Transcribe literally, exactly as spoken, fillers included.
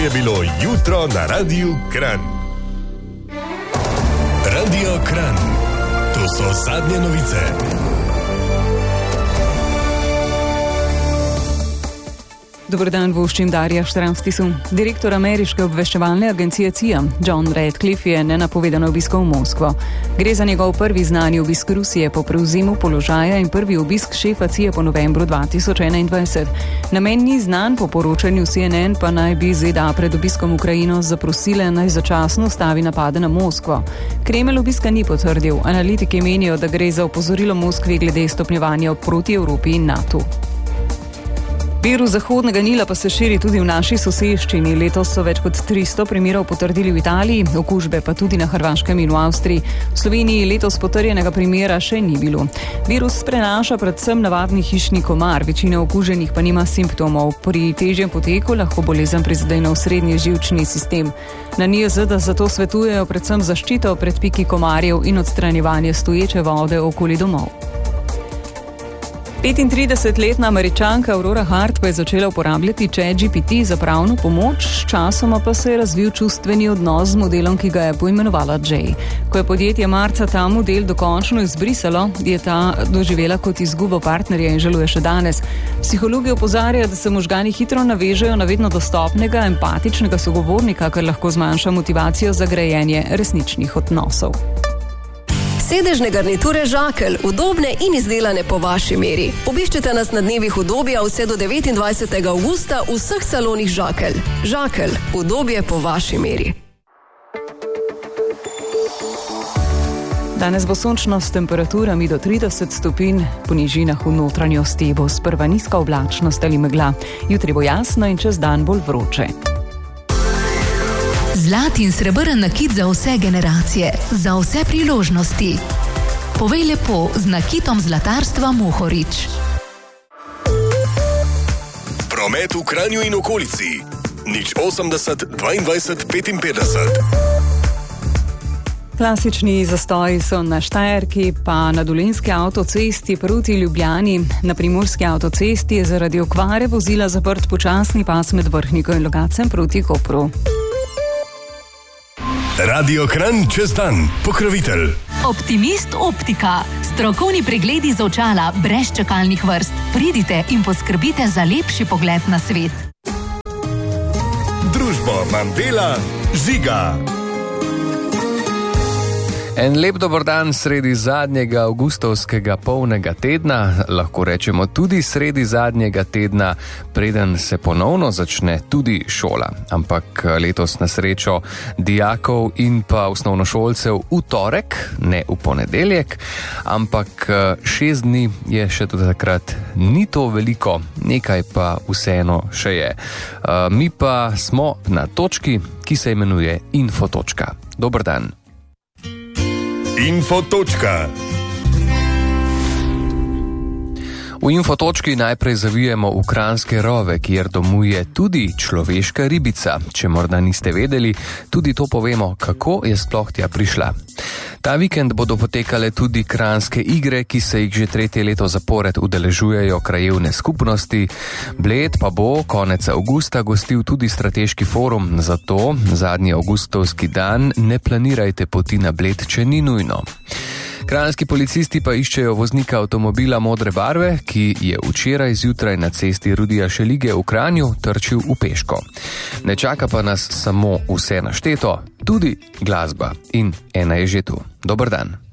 je bilo jutro na Radiu Kranj. Radio Kranj. To so zadnje novice. Dobar dan, voščim Darja Štramstisu. Direktor ameriške obveščevalne agencije C I A, John Radcliffe, je nenapovedano obiskal Moskvo. Gre za njegov prvi znani obisk Rusije po prevzemu položaja in prvi obisk šefa C I A po novembru dva tisoč enaindvajset. Namen ni znan, po poročanju C N N pa naj bi Z D A pred obiskom Ukrajino zaprosile, naj začasno stavi napade na Moskvo. Kremelj obiska ni potrdil. Analitiki menijo, da gre za opozorilo Moskvi glede stopnjevanja proti Evropi in NATO. Virus Zahodnega Nila pa se širi tudi v naši soseščini. Letos so več kot tristo primerov potrdili v Italiji, okužbe pa tudi na Hrvaškem in v Avstriji. V Sloveniji letos potrjenega primera še ni bilo. Virus prenaša predvsem navadni hišni komar, večina okuženih pa nima simptomov. Pri težjem poteku lahko bolezen prizadene osrednji živčni sistem. Na N I J Z zato svetujejo predvsem zaščito pred piki komarjev in odstranjevanje stoječe vode okoli domov. petintridesetletna Američanka Aurora Hart pa je začela uporabljati ChatGPT za pravno pomoč, sčasoma pa se je razvil čustveni odnos z modelom, ki ga je poimenovala Jay. Ko je podjetje marca ta model dokončno izbrisalo, je ta doživela kot izgubo partnerja in žaluje še danes. Psihologi opozarjajo, da se možgani hitro navežejo na vedno dostopnega, empatičnega sogovornika, kar lahko zmanjša motivacijo za grajenje resničnih odnosov. Sedežne garniture Žakelj, udobne in izdelane po vaši meri. Obiščite nas na dnevih udobja vse do devetindvajsetega avgusta v vseh salonih Žakelj. Žakelj, udobje po vaši meri. Danes bo sončno s temperaturami do trideset stopinj, po nižinah v notranjosti bo sprva nizka oblačnost ali megla. Jutri bo jasno in čez dan bolj vroče. Zlat in srebrn nakit za vse generacije, za vse priložnosti. Povej lepo z nakitom zlatarstva Mohorič. Promet v Kranju in okolici. nič osemdeset dvaindvajset petinpetdeset. Klasični zastoji so na Štajerki, pa na Dolenjski avtocesti proti Ljubljani. Na Primorski avtocesti je zaradi okvare vozila zaprt počasni pas med Vrhniko in Logacem proti Kopru. Radio Kranj čez dan, pokrovitelj. Optimist Optika. Strokovni pregledi z očala brez čakalnih vrst. Pridite in poskrbite za lepši pogled na svet. Družbo Mandela Žiga. En lep dober dan sredi zadnjega avgustovskega polnega tedna, lahko rečemo tudi sredi zadnjega tedna, preden se ponovno začne tudi šola. Ampak letos na srečo dijakov in pa osnovnošolcev v torek, ne v ponedeljek, ampak šest dni je še do takrat. Ni to veliko, nekaj pa vseeno še je. Mi pa smo na točki, ki se imenuje Infotočka. Dober dan. Infotočka. V Infotočki najprej zavijemo v Kranjske Rove, kjer domuje tudi človeška ribica. Če morda niste vedeli, tudi to povemo, kako je sploh tja prišla. Ta vikend bodo potekale tudi Kranjske igre, ki se jih že tretje leto zapored udeležujejo krajevne skupnosti. Bled pa bo konec avgusta gostil tudi strateški forum, zato zadnji avgustovski dan ne planirajte poti na Bled, če ni nujno. Kranjski policisti pa iščejo voznika avtomobila modre barve, ki je včeraj zjutraj na cesti Rudija Šelige v Kranju trčil v peško. Ne čaka pa nas samo vse našteto, tudi glasba. In ena je že tu. Dober dan.